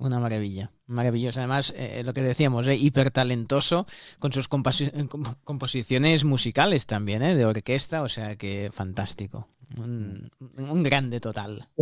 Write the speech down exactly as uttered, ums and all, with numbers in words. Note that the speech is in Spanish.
Una maravilla, maravilloso. Además, eh, lo que decíamos, eh, hipertalentoso con sus composi- comp- composiciones musicales también, eh, de orquesta, o sea que fantástico. Un, un grande total.